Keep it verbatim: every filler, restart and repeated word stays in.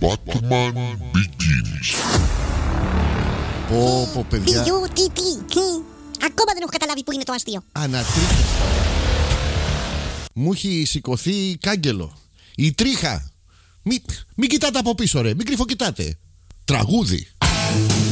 Batman Begins. Πω, πω, παιδιά. Πιλιού, τι, τι, τι. Ακόμα δεν έχω καταλάβει που είναι το αστείο. Ανατρίχα. Μου έχει σηκωθεί κάγκελο. Η τρίχα. Μην μη κοιτάτε από πίσω, ρε. Μην κρυφοκοιτάτε. Τραγούδι.